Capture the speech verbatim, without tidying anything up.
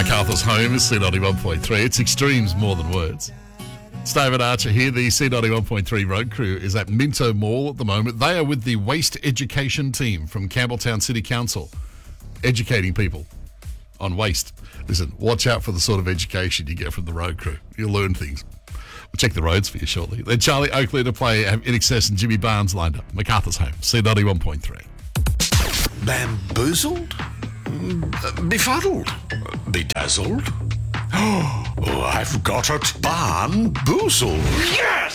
MacArthur's home is C ninety-one point three. It's extremes more than words. It's David Archer here. The C ninety-one point three road crew is at Minto Mall at the moment. They are with the waste education team from Campbelltown City Council, educating people on waste. Listen, watch out for the sort of education you get from the road crew. You'll learn things. We'll check the roads for you shortly. Then Charlie Oakley to play, have In Excess and Jimmy Barnes lined up. MacArthur's home, C ninety-one point three. Bamboozled? Befuddled? Bedazzled? Oh, I've got it. Barn-boozled. Yes!